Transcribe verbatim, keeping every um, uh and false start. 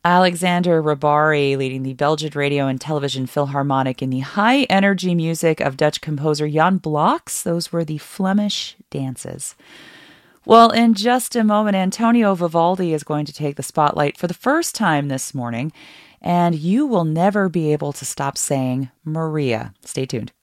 Alexander Rybary leading the Belgian Radio and Television Philharmonic in the high-energy music of Dutch composer Jan Bloks. Those were the Flemish dances. Well, in just a moment, Antonio Vivaldi is going to take the spotlight for the first time this morning, and you will never be able to stop saying Maria. Stay tuned.